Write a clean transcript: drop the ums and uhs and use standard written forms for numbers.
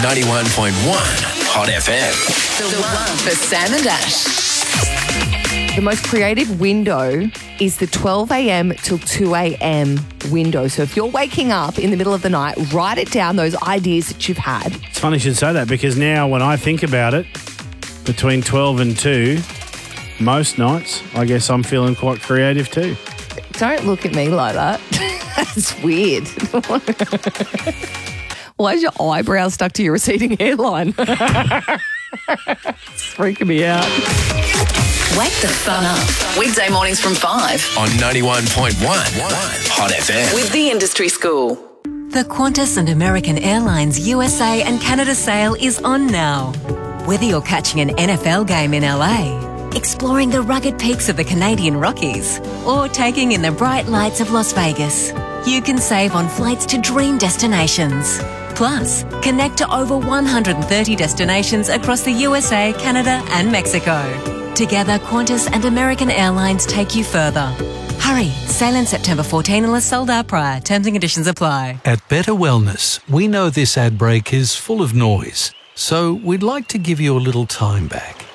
91.1 Hot FM. The one for Sam and Ash. The most creative window is the 12 a.m. till 2 a.m. window. So if you're waking up in the middle of the night, write it down, those ideas that you've had. It's funny you should say that because now when I think about it, between 12 and 2, most nights, I guess I'm feeling quite creative too. Don't look at me like that. That's weird. Why is your eyebrow stuck to your receding hairline? It's freaking me out. Wake the fun up. Weekday mornings from 5 On 91.1 Hot FM. with the Industry School. The Qantas and American Airlines USA and Canada sale is on now. Whether you're catching an NFL game in LA, exploring the rugged peaks of the Canadian Rockies, or taking in the bright lights of Las Vegas, you can save on flights to dream destinations. Plus, connect to over 130 destinations across the USA, Canada and Mexico. Together, Qantas and American Airlines take you further. Hurry, sale in September 14 unless sold out prior. Terms and conditions apply. At Better Wellness, we know this ad break is full of noise, so we'd like to give you a little time back.